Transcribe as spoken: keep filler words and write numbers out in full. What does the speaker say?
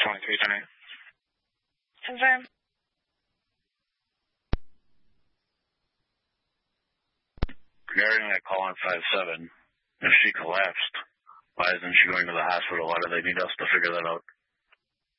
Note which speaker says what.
Speaker 1: twenty-three ten.
Speaker 2: Confirm.
Speaker 1: Regarding that call on five seven, if she collapsed, why isn't she going to the hospital? Why do they need us to figure that out?